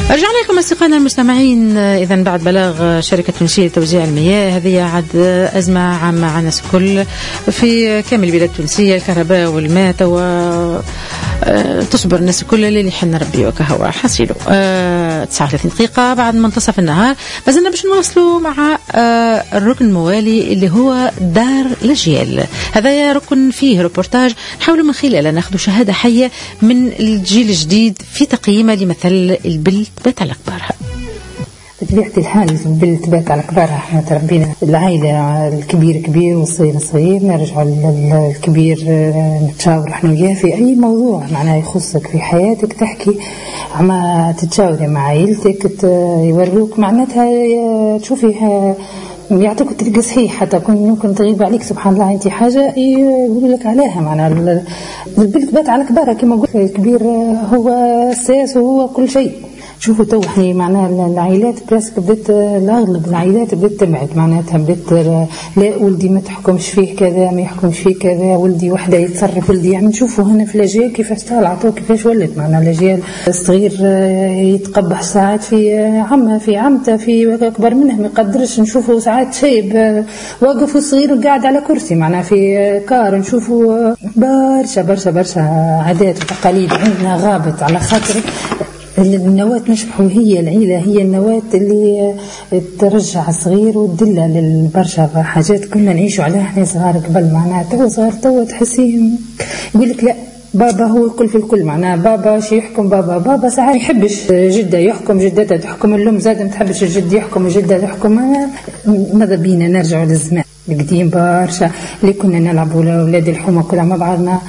رجعنا لكم أصدقائنا المستمعين. إذا بعد بلاغ شركة تونسية لتوزيع المياه، هذه عاد أزمة عامة على الناس الكل في كامل البلاد التونسية، الكهرباء والماء تصبر الناس الكل اللي حنا ربي وكهو حصيلو 39 دقيقة بعد منتصف النهار. مازلنا باش نواصلوا مع الركن الموالي اللي هو دار الأجيال. هذا ركن فيه روبورتاج نحاولوا من خلاله ناخذ شهادة حية من الجيل الجديد في تقييمه لمثل البلد بات على كبارها. بطبيعة الحال البلد بات على كبارها. احنا تربينا العائلة، الكبير كبير والصغير صغير، نرجع الكبير نتشاور احنا وياه في اي موضوع معناه يخصك في حياتك، تحكي ما تتشاوري مع عائلتك، يوروك معناتها تشوفي يعطيك الطريق صحيح، حتى يمكن تغيب عليك سبحان الله انت حاجة يقول لك عليها. معناها البلد بات على كبارها كما قلت، الكبير هو الساس وهو كل شيء. شوفوا تو احنا معناها العائلات براسك بدات، الاغلب العائلات بدات تبعد، معناتها بدات لا ولدي ما تحكمش فيه كذا، ما يحكمش فيه كذا، ولدي وحده يتصرف، ولدي يعني نشوفوا هنا في الاجيال كيفاش طالعه كيفاش ولت. معناها الاجيال الصغير يتقبح ساعات في عمه في عمته في اكبر منه ما يقدرش، نشوفوا ساعات شيب واقف والصغير قاعد على كرسي معناها في كار. نشوفوا برشا برشا برشا عادات وتقاليد عندنا غابت، على خاطر النواة نشبحوا. هي العيلة هي النواة اللي ترجع الصغير وتدله للبرشا حاجات كنا نعيشوا عليها احنا صغار قبل. معناها تو صغار تو تحسيه يقول لك لا بابا هو الكل في الكل، معناها بابا شي يحكم، بابا ساعات يحبش جدة يحكم، جدتها تحكم، الأم زاد ما تحبش الجد يحكم الجدة تحكم. ماذا بينا نرجعوا للزمان القديم برشا اللي كنا نلعبوا ولاد الحومة كلها مع بعضنا.